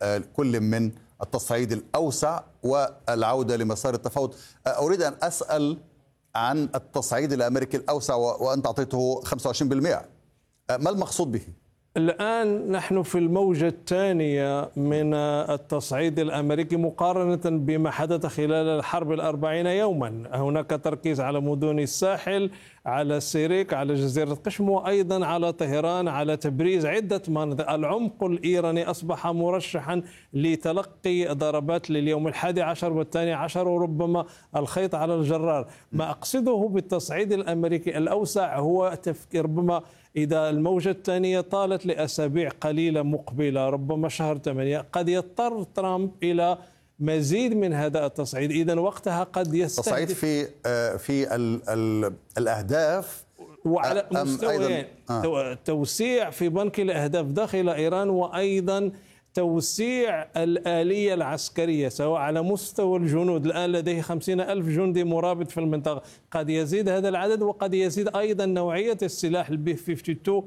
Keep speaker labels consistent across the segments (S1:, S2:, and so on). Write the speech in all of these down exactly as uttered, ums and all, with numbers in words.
S1: كل من التصعيد الأوسع والعودة لمسار التفاوض. أريد أن أسأل عن التصعيد الأمريكي الأوسع وأنت أعطيته خمسة وعشرين بالمئة، ما المقصود به؟
S2: الآن نحن في الموجة الثانية من التصعيد الأمريكي مقارنة بما حدث خلال الحرب الأربعين يوما. هناك تركيز على مدن الساحل، على سيريك، على جزيرة قشم، وأيضا على طهران، على تبريز، عدة مناطق. العمق الإيراني أصبح مرشحا لتلقي ضربات لليوم الحادي عشر والثاني عشر، وربما الخيط على الجرار. ما أقصده بالتصعيد الأمريكي الأوسع هو تفكير ربما إذا الموجة الثانية طالت لأسابيع قليلة مقبلة، ربما شهر ثمانية، قد يضطر ترامب إلى مزيد من هذا التصعيد. إذن وقتها قد يستهدف
S1: تصعيد في في ال ال الأهداف
S2: وعلى مستويين، آه. توسيع في بنك الأهداف داخل إيران، وأيضا توسيع الآلية العسكرية سواء على مستوى الجنود. الآن لديه خمسين ألف جندي مرابط في المنطقة، قد يزيد هذا العدد، وقد يزيد أيضا نوعية السلاح البي خمسة وخمسين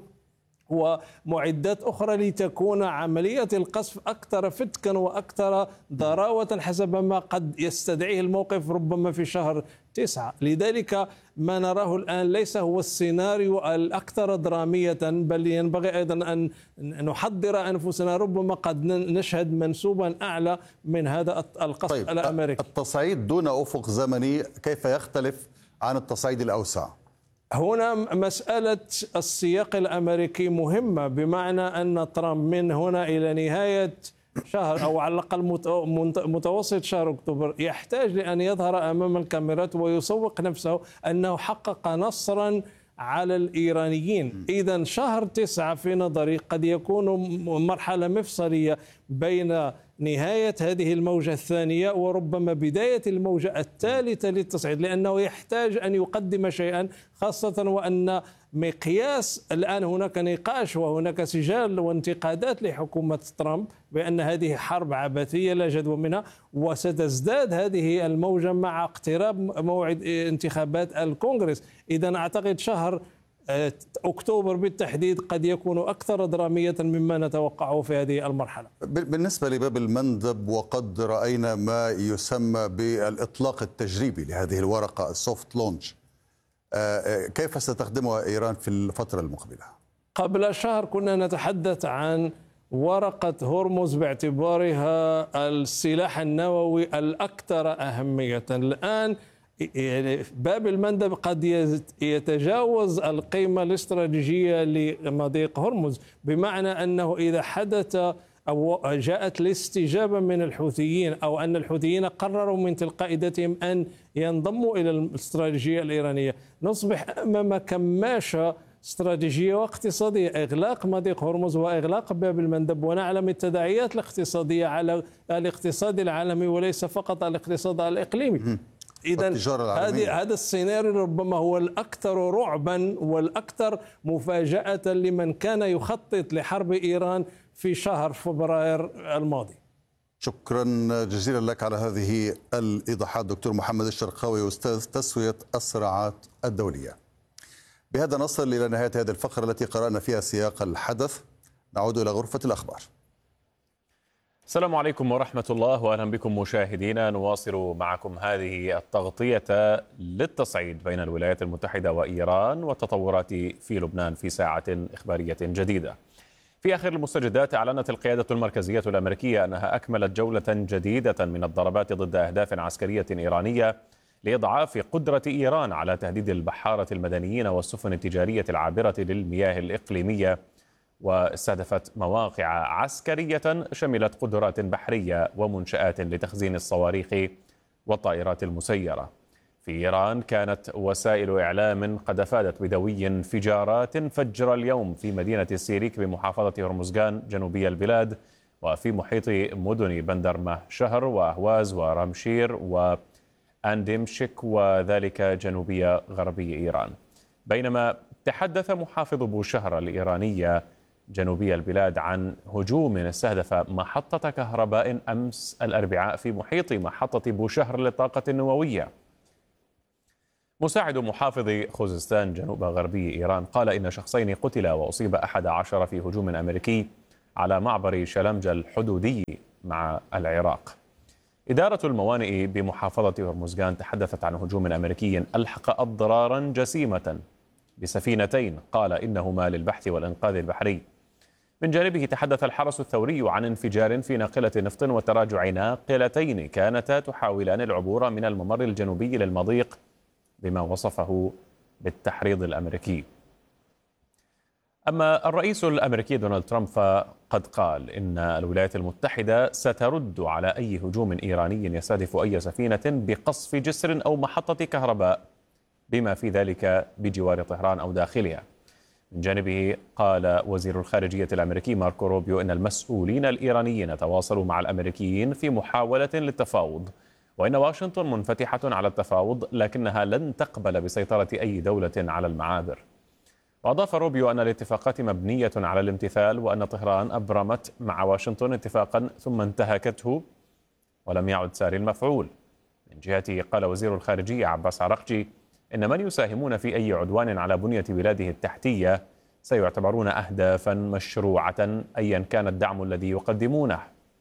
S2: ومعدات أخرى لتكون عملية القصف أكثر فتكا وأكثر ضراوة حسب ما قد يستدعيه الموقف ربما في شهر تسعة. لذلك ما نراه الآن ليس هو السيناريو الأكثر درامية، بل ينبغي أيضا أن نحضر أنفسنا، ربما قد نشهد منسوبا أعلى من هذا القصف
S1: طيب
S2: الأمريكي.
S1: التصعيد دون أفق زمني كيف يختلف عن التصعيد الأوسع؟
S2: هنا مسألة السياق الأمريكي مهمة، بمعنى أن ترامب من هنا إلى نهاية شهر أو على الأقل متوسط شهر أكتوبر يحتاج لأن يظهر أمام الكاميرات ويسوق نفسه أنه حقق نصرا على الإيرانيين. إذن شهر تسعة في نظري قد يكون مرحلة مفصلية بين نهاية هذه الموجة الثانية وربما بداية الموجة الثالثة للتصعيد، لأنه يحتاج أن يقدم شيئا، خاصة وأن مقياس الآن هناك نقاش وهناك سجال وانتقادات لحكومة ترامب بأن هذه حرب عبثية لا جدوى منها، وستزداد هذه الموجة مع اقتراب موعد انتخابات الكونغرس. إذن أعتقد شهر أكتوبر بالتحديد قد يكون أكثر درامية مما نتوقعه في هذه المرحلة.
S1: بالنسبة لباب المندب، وقد رأينا ما يسمى بالإطلاق التجريبي لهذه الورقة السوفت لونش، كيف ستخدمها إيران في الفترة المقبلة؟
S2: قبل شهر كنا نتحدث عن ورقة هرمز باعتبارها السلاح النووي الأكثر أهمية. الآن باب المندب قد يتجاوز القيمة الاستراتيجية لمضيق هرمز، بمعنى أنه إذا حدث أو جاءت الاستجابة من الحوثيين أو أن الحوثيين قرروا من تلقاء ذاتهم أن ينضموا إلى الاستراتيجية الإيرانية، نصبح أمام كماشة استراتيجية واقتصادية، إغلاق مضيق هرمز وإغلاق باب المندب. ونعلم التداعيات الاقتصادية على الاقتصاد العالمي وليس فقط الاقتصاد الإقليمي. إذن هذه هذا السيناريو ربما هو الأكثر رعبا والأكثر مفاجأة لمن كان يخطط لحرب إيران في شهر فبراير الماضي.
S1: شكرا جزيلا لك على هذه الإيضاحات دكتور محمد الشرقاوي، أستاذ تسوية الصراعات الدولية. بهذا نصل إلى نهاية هذه الفقرة التي قرأنا فيها سياق الحدث. نعود إلى غرفة الأخبار.
S3: السلام عليكم ورحمة الله، وأهلا بكم مشاهدينا. نواصل معكم هذه التغطية للتصعيد بين الولايات المتحدة وإيران والتطورات في لبنان في ساعة إخبارية جديدة. في آخر المستجدات أعلنت القيادة المركزية الأمريكية أنها أكملت جولة جديدة من الضربات ضد أهداف عسكرية إيرانية لإضعاف قدرة إيران على تهديد البحارة المدنيين والسفن التجارية العابرة للمياه الإقليمية، واستهدفت مواقع عسكرية شملت قدرات بحرية ومنشآت لتخزين الصواريخ والطائرات المسيرة. في إيران كانت وسائل إعلام قد أفادت بدوي انفجارات فجر اليوم في مدينة السيريك بمحافظة هرمزغان جنوبي البلاد، وفي محيط مدن بندر شهر وأهواز ورمشير وأندمشك، وذلك جنوبي غربي إيران. بينما تحدث محافظ بوشهر الإيرانية جنوبي البلاد عن هجوم استهدف محطة كهرباء أمس الأربعاء في محيط محطة بوشهر للطاقة النووية. مساعد محافظ خوزستان جنوب غربي إيران قال إن شخصين قتلا وأصيب أحد عشر في هجوم أمريكي على معبر شلمجة الحدودي مع العراق. إدارة الموانئ بمحافظة هرمزغان تحدثت عن هجوم أمريكي ألحق أضرارا جسيمة بسفينتين قال إنهما للبحث والإنقاذ البحري. من جانبه تحدث الحرس الثوري عن انفجار في ناقلة نفط وتراجع ناقلتين كانتا تحاولان العبور من الممر الجنوبي للمضيق بما وصفه بالتحريض الأمريكي. أما الرئيس الأمريكي دونالد ترامب فقد قال إن الولايات المتحدة سترد على أي هجوم إيراني يستهدف أي سفينة بقصف جسر أو محطة كهرباء بما في ذلك بجوار طهران أو داخلها. من جانبه قال وزير الخارجية الأمريكي ماركو روبيو إن المسؤولين الإيرانيين تواصلوا مع الأمريكيين في محاولة للتفاوض، وإن واشنطن منفتحة على التفاوض لكنها لن تقبل بسيطرة أي دولة على المعابر. وأضاف روبيو أن الاتفاقات مبنية على الامتثال وأن طهران أبرمت مع واشنطن اتفاقا ثم انتهكته ولم يعد ساري المفعول. من جهته قال وزير الخارجية عباس عراقجي إن من يساهمون في أي عدوان على بنية بلاده التحتية سيعتبرون أهدافا مشروعة أيا كان الدعم الذي يقدمونه.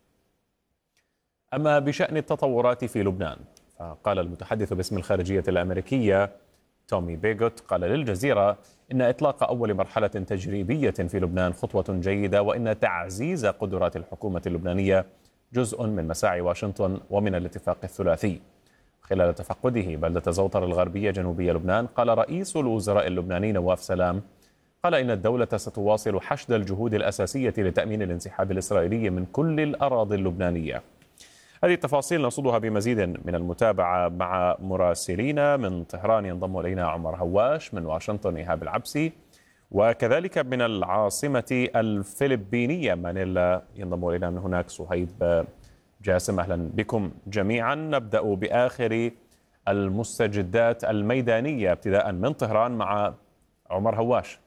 S3: أما بشأن التطورات في لبنان فقال المتحدث باسم الخارجية الأمريكية تومي بيغوت قال للجزيرة إن إطلاق أول مرحلة تجريبية في لبنان خطوة جيدة، وإن تعزيز قدرات الحكومة اللبنانية جزء من مساعي واشنطن ومن الاتفاق الثلاثي. خلال تفقده بلدة زوطر الغربية جنوبي لبنان قال رئيس الوزراء اللبناني نواف سلام قال إن الدولة ستواصل حشد الجهود الأساسية لتأمين الانسحاب الإسرائيلي من كل الأراضي اللبنانية. هذه التفاصيل نصدها بمزيد من المتابعة مع مراسلين من طهران. ينضم إلينا عمر هواش، من واشنطن إيهاب العبسي، وكذلك من العاصمة الفلبينية مانيلا ينضم إلينا من هناك صهيب جاسم. أهلا بكم جميعا. نبدأ بآخر المستجدات الميدانية ابتداء من طهران مع عمر هواش.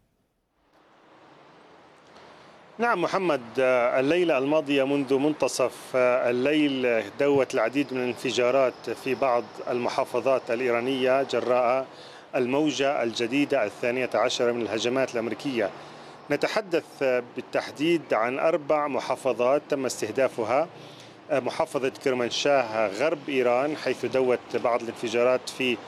S4: نعم محمد، الليلة الماضية منذ منتصف الليل دوت العديد من الانفجارات في بعض المحافظات الإيرانية جراء الموجة الجديدة الثانية عشرة من الهجمات الأمريكية. نتحدث بالتحديد عن أربع محافظات تم استهدافها. محافظة كرمانشاه غرب إيران حيث دوت بعض الانفجارات في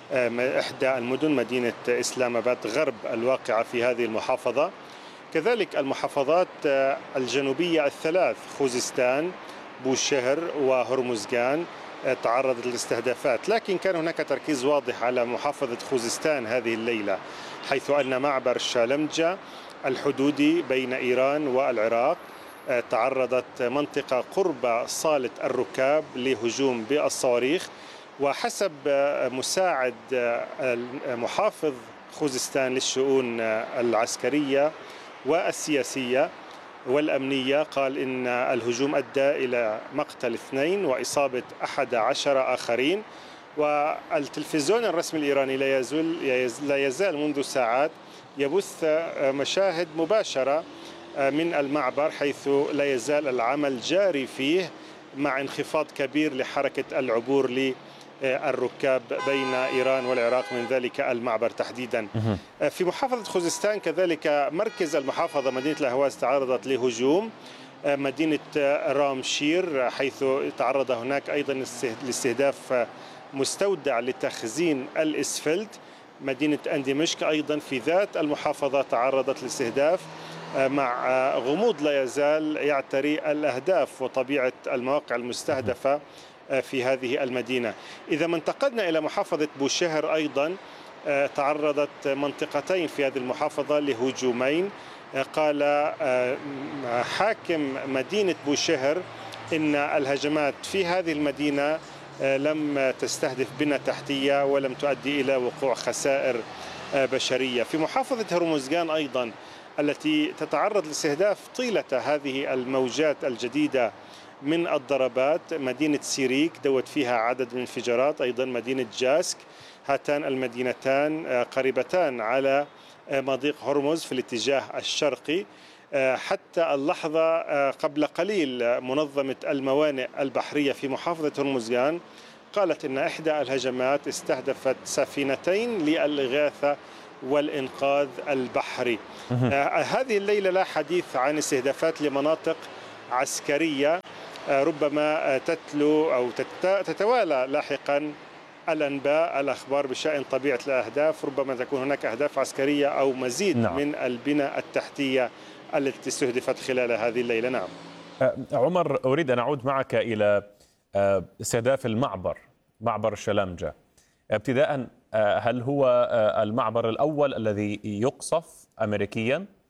S4: إحدى المدن مدينة إسلام آباد غرب الواقعة في هذه المحافظة. كذلك المحافظات الجنوبية الثلاث خوزستان بوشهر وهرمزغان تعرضت للاستهدافات، لكن كان هناك تركيز واضح على محافظة خوزستان هذه الليلة، حيث أن معبر شلمجة الحدودي بين إيران والعراق تعرضت منطقة قرب صالة الركاب لهجوم بالصواريخ. وحسب مساعد محافظ خوزستان للشؤون العسكرية والسياسية والأمنية قال إن الهجوم أدى إلى مقتل اثنين وإصابة أحد عشر آخرين. والتلفزيون الرسمي الإيراني لا يزال, لا يزال منذ ساعات يبث مشاهد مباشرة من المعبر، حيث لا يزال العمل جاري فيه مع انخفاض كبير لحركة العبور للركاب بين إيران والعراق من ذلك المعبر تحديدا. في محافظة خوزستان كذلك مركز المحافظة مدينة الأهواز تعرضت لهجوم. مدينة رامشير حيث تعرض هناك أيضا لاستهداف مستودع لتخزين الإسفلت. مدينة أندمشق أيضا في ذات المحافظة تعرضت لاستهداف، مع غموض لا يزال يعتري الأهداف وطبيعة المواقع المستهدفة في هذه المدينة. إذا ما انتقلنا إلى محافظة بوشهر أيضا تعرضت منطقتين في هذه المحافظة لهجومين. قال حاكم مدينة بوشهر إن الهجمات في هذه المدينة لم تستهدف بنى تحتية ولم تؤدي إلى وقوع خسائر بشرية. في محافظة هرمزغان أيضا التي تتعرض لاستهداف طيلة هذه الموجات الجديدة من الضربات، مدينة سيريك دوت فيها عدد من الانفجارات، أيضا مدينة جاسك. هاتان المدينتان قريبتان على مضيق هرمز في الاتجاه الشرقي. حتى اللحظة قبل قليل منظمة الموانئ البحرية في محافظة هرمزغان قالت إن إحدى الهجمات استهدفت سفينتين للإغاثة والإنقاذ البحري. هذه الليلة لا حديث عن استهدافات لمناطق عسكرية، ربما تتلو أو تتوالى لاحقا الأنباء الأخبار بشأن طبيعة الأهداف، ربما تكون هناك أهداف عسكرية أو مزيد نعم. من البنى التحتية التي استهدفت خلال هذه الليلة. نعم
S3: عمر، أريد أن أعود معك إلى استهداف المعبر، معبر الشلامجة ابتداء. هل هو المعبر الأول الذي يقصف أمريكيا